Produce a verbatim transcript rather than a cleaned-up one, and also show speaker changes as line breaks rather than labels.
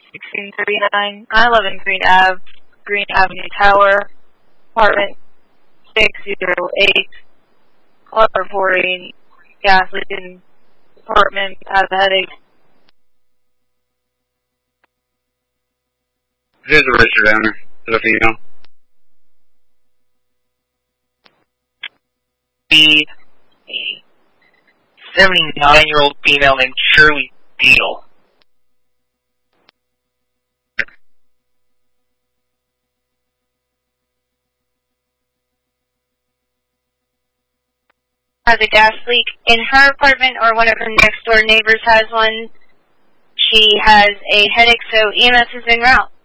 sixteen thirty-nine. I live in Green Ave, Green Avenue Tower, apartment six oh eight. Call reporting gas leak in apartment. Has a headache.
This is a registered owner. Is it a female?
Be a seventy-nine-year-old female named Shirley Deal.
Has a gas leak in her apartment, or one of her next door neighbors has one. She has a headache, so E M S is en route.